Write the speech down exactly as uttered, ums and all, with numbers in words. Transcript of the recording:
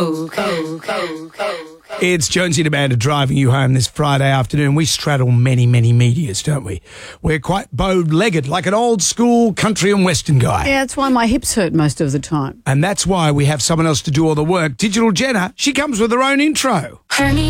It's Jonesy and Amanda driving you home this Friday afternoon. We straddle many, many medias, don't we? We're quite bow-legged, like an old-school country and western guy. Yeah, that's why my hips hurt most of the time. And that's why we have someone else to do all the work. Digital Jenna, she comes with her own intro. Hermes.